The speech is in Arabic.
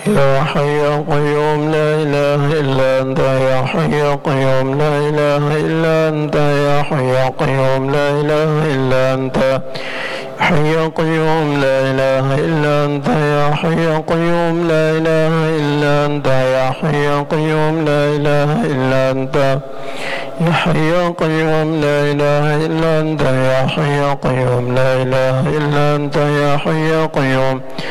يا حي يا قيوم لا إله إلا أنت يا حي يا قيوم لا إله إلا أنت يا حي يا قيوم لا إله إلا أنت حي يا قيوم لا إله إلا أنت يا حي يا قيوم لا إله إلا أنت يا حي يا قيوم لا إله إلا أنت يا حي يا قيوم لا إله إلا أنت يا حي يا قيوم لا إله إلا أنت يا حي يا قيوم